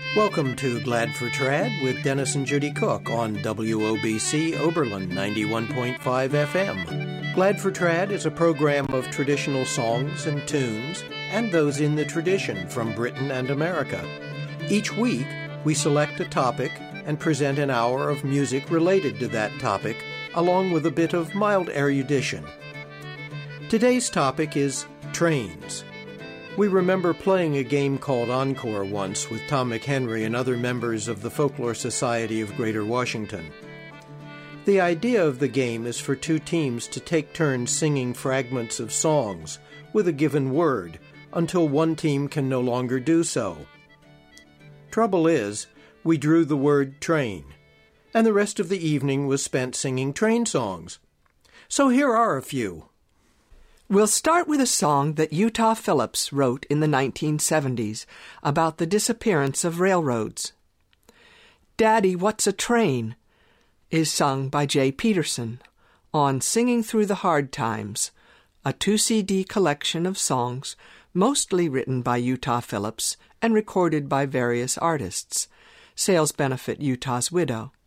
Welcome to Glad for Trad with Dennis and Judy Cook on WOBC Oberlin 91.5 FM. Glad for Trad is a program of traditional songs and tunes and those in the tradition from Britain and America. Each week, we select a topic and present an hour of music related to that topic, along with a bit of mild erudition. Today's topic is trains. We remember playing a game called Encore once with Tom McHenry and other members of the Folklore Society of Greater Washington. The idea of the game is for two teams to take turns singing fragments of songs with a given word until one team can no longer do so. Trouble is, we drew the word train, and the rest of the evening was spent singing train songs. So here are a few. We'll start with a song that Utah Phillips wrote in the 1970s about the disappearance of railroads. Daddy, What's a Train is sung by Jay Peterson on Singing Through the Hard Times, a 2-CD collection of songs mostly written by Utah Phillips and recorded by various artists. Sales benefit Utah's widow.